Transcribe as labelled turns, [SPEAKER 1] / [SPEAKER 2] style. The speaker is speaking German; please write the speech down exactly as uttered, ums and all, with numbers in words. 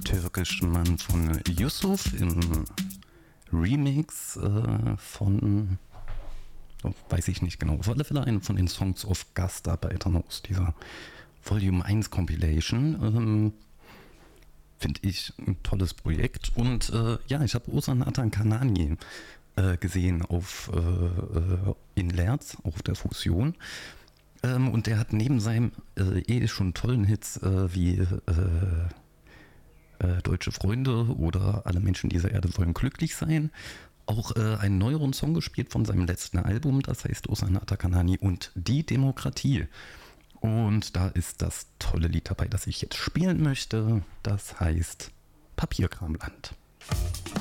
[SPEAKER 1] Türkisch Mann von Yusuf im Remix äh, von, oh, weiß ich nicht genau, auf alle Fälle einen von den Songs auf Gastarbeitern aus dieser Volume eins Compilation. Ähm, Finde ich ein tolles Projekt. Und äh, ja, ich habe Ozan Atan Kanani äh, gesehen auf, äh, in Lerz, auf der Fusion. Ähm, und der hat neben seinem äh, eh schon tollen Hits äh, wie äh, äh, Deutsche Freunde oder Alle Menschen dieser Erde wollen glücklich sein auch äh, einen neueren Song gespielt von seinem letzten Album, das heißt Ozan Atan Kanani und Die Demokratie. Und da ist das tolle Lied dabei, das ich jetzt spielen möchte. Das heißt Papierkramland.